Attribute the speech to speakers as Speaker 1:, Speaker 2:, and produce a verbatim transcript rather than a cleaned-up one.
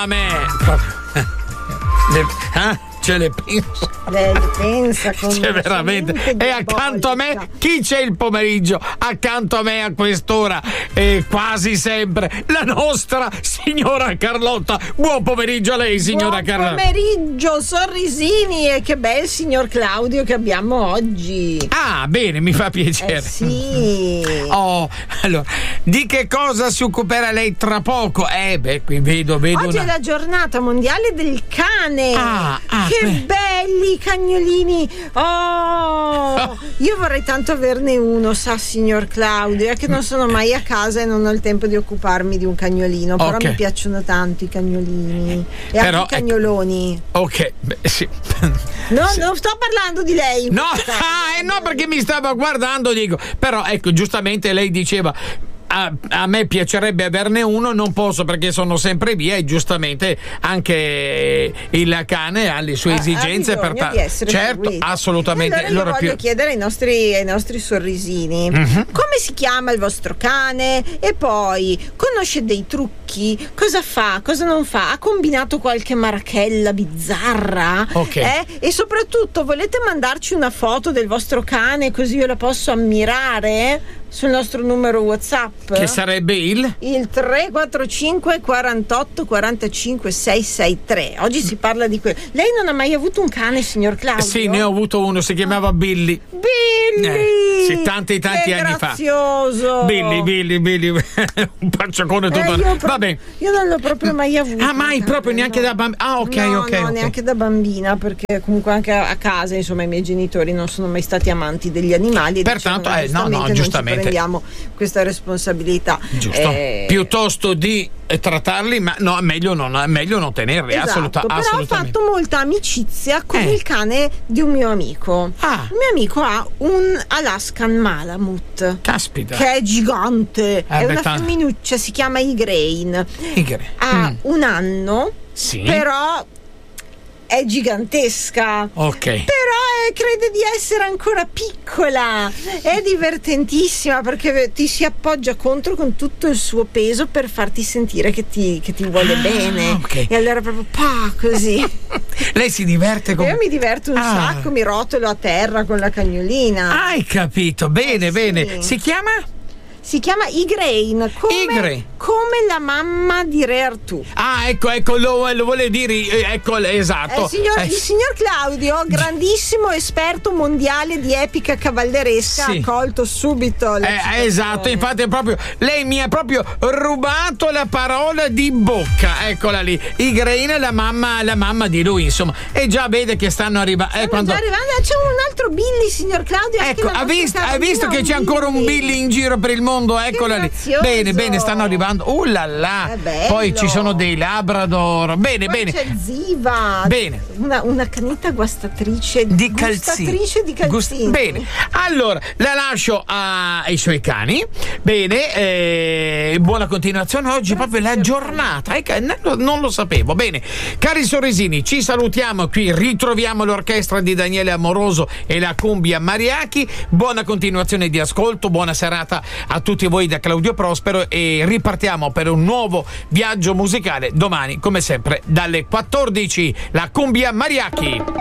Speaker 1: a me. Le, eh? Ce le pensa.
Speaker 2: Lei le pensa con
Speaker 1: c'è veramente. E accanto a me chi c'è il pomeriggio? Accanto a me a quest'ora e quasi sempre la nostra signora Carlotta. Buon pomeriggio a lei, signora
Speaker 2: Buon
Speaker 1: Carlotta.
Speaker 2: Buon pomeriggio, sorrisini, e che bel signor Claudio che abbiamo oggi.
Speaker 1: Ah, bene, mi fa piacere.
Speaker 2: Eh sì.
Speaker 1: Oh, allora, di che cosa si occuperà lei tra poco? Eh, beh, qui vedo, vedo.
Speaker 2: Oggi
Speaker 1: una...
Speaker 2: è la giornata mondiale del cane.
Speaker 1: Ah, ah,
Speaker 2: che
Speaker 1: beh.
Speaker 2: belli cagnolini. Oh,
Speaker 1: Oh.
Speaker 2: io vorrei tanto averne uno, sa signor Claudio, è che non sono mai a casa e non ho il tempo di occuparmi di un cagnolino, però
Speaker 1: Ok.
Speaker 2: mi piacciono tanto i cagnolini e
Speaker 1: Però,
Speaker 2: anche i cagnoloni.
Speaker 1: Ok, beh, sì.
Speaker 2: No,
Speaker 1: Sì.
Speaker 2: non sto parlando di lei.
Speaker 1: No, ah, eh, no, perché mi stava guardando, dico. Però ecco, giustamente lei diceva a, a me piacerebbe averne uno, non posso perché sono sempre via e giustamente anche il cane ha le sue
Speaker 2: Ha-
Speaker 1: esigenze
Speaker 2: ha
Speaker 1: per
Speaker 2: bisogno
Speaker 1: ta-
Speaker 2: di essere
Speaker 1: certo,
Speaker 2: seguito.
Speaker 1: assolutamente.
Speaker 2: E allora
Speaker 1: Allora
Speaker 2: io voglio
Speaker 1: più-
Speaker 2: chiedere ai nostri, ai nostri sorrisini
Speaker 1: Mhm.
Speaker 2: come si chiama il vostro cane e poi conosce dei trucchi, cosa fa, cosa non fa, ha combinato qualche marachella bizzarra.
Speaker 1: Ok.
Speaker 2: Eh? E soprattutto volete mandarci una foto del vostro cane così io la posso ammirare sul nostro numero WhatsApp?
Speaker 1: Che sarebbe il?
Speaker 2: Il tre quattro cinque quarantotto quarantacinque seicentosessantatré. Oggi si parla di quello. Lei non ha mai avuto un cane, signor Claudio?
Speaker 1: Sì, ne ho avuto uno, si chiamava Billy.
Speaker 2: Billy!
Speaker 1: Eh, sì, tanti tanti
Speaker 2: che
Speaker 1: anni fa.
Speaker 2: grazioso!
Speaker 1: Billy, Billy, Billy, un pacciacone
Speaker 2: Eh,
Speaker 1: tutto.
Speaker 2: io, pro-
Speaker 1: Va bene.
Speaker 2: io non l'ho proprio mai avuto.
Speaker 1: Ah, mai
Speaker 2: un
Speaker 1: proprio
Speaker 2: cane,
Speaker 1: neanche
Speaker 2: no.
Speaker 1: da bambina. Ah, ok,
Speaker 2: no,
Speaker 1: ok.
Speaker 2: no,
Speaker 1: ok.
Speaker 2: neanche da bambina, perché comunque anche a casa, insomma, i miei genitori non sono mai stati amanti degli animali. E
Speaker 1: Pertanto,
Speaker 2: dicevano,
Speaker 1: eh, no, no,
Speaker 2: non ci
Speaker 1: giustamente.
Speaker 2: prendiamo questa responsabilità.
Speaker 1: Giusto.
Speaker 2: Eh,
Speaker 1: Piuttosto di eh, trattarli, ma no, è meglio non, è meglio non tenerli.
Speaker 2: Esatto,
Speaker 1: assoluta-
Speaker 2: però ho
Speaker 1: assolutamente.
Speaker 2: fatto molta amicizia con
Speaker 1: Eh.
Speaker 2: il cane di un mio amico.
Speaker 1: Ah.
Speaker 2: Il mio amico ha un Alaskan Malamute
Speaker 1: Caspita.
Speaker 2: che è gigante, è
Speaker 1: beh,
Speaker 2: una
Speaker 1: tanto.
Speaker 2: femminuccia, si chiama Igraine.
Speaker 1: Tigre.
Speaker 2: Ha
Speaker 1: Mm.
Speaker 2: un anno,
Speaker 1: Sì.
Speaker 2: però è gigantesca.
Speaker 1: Ok.
Speaker 2: Però eh, crede di essere ancora piccola. È divertentissima perché ti si appoggia contro con tutto il suo peso per farti sentire che ti, che ti vuole
Speaker 1: Ah,
Speaker 2: bene.
Speaker 1: ok.
Speaker 2: E allora proprio pa così.
Speaker 1: Lei si diverte con.
Speaker 2: Io mi diverto un
Speaker 1: Ah.
Speaker 2: sacco, mi rotolo a terra con la cagnolina.
Speaker 1: Hai capito, bene,
Speaker 2: Eh,
Speaker 1: bene.
Speaker 2: sì.
Speaker 1: Si chiama?
Speaker 2: Si chiama Igraine, come,
Speaker 1: Igraine.
Speaker 2: come la mamma di Re Artù.
Speaker 1: Ah, ecco, ecco, lo, lo vuole dire, eh, ecco, esatto.
Speaker 2: Eh, signor,
Speaker 1: Eh,
Speaker 2: il signor Claudio, grandissimo esperto mondiale di epica cavalleresca,
Speaker 1: Sì.
Speaker 2: ha colto subito la
Speaker 1: Eh,
Speaker 2: citazione.
Speaker 1: esatto, infatti è proprio lei mi ha proprio rubato la parola di bocca, eccola lì. Igraine è la mamma, la mamma di lui, insomma. E già vede che stanno arrivando. Eh,
Speaker 2: Stanno
Speaker 1: quando...
Speaker 2: già arrivando, c'è un altro Billy, signor Claudio. anche
Speaker 1: Ecco,
Speaker 2: la
Speaker 1: ha
Speaker 2: nostra
Speaker 1: visto, hai
Speaker 2: carolina
Speaker 1: visto
Speaker 2: ha
Speaker 1: che c'è ancora un Billy in giro per il mondo? Eccola lì.
Speaker 2: grazioso.
Speaker 1: Bene, bene, stanno arrivando. Uh là là.
Speaker 2: È bello.
Speaker 1: Poi ci sono dei Labrador. Bene,
Speaker 2: Poi
Speaker 1: bene.
Speaker 2: c'è Ziva,
Speaker 1: Bene.
Speaker 2: una, una canetta guastatrice
Speaker 1: Di
Speaker 2: gustatrice
Speaker 1: calzini.
Speaker 2: di calzini.
Speaker 1: Gust- Bene, allora la lascio a- ai suoi cani. Bene, eh, buona continuazione. Oggi è proprio la giornata. eh, non lo- non lo sapevo. Bene, cari sorrisini, ci salutiamo qui. Ritroviamo l'orchestra di Daniele Amoroso e la Cumbia Mariachi. Buona continuazione di ascolto. Buona serata a tutti voi da Claudio Prospero e ripartiamo per un nuovo viaggio musicale domani, come sempre, dalle quattordici. La Cumbia Mariachi.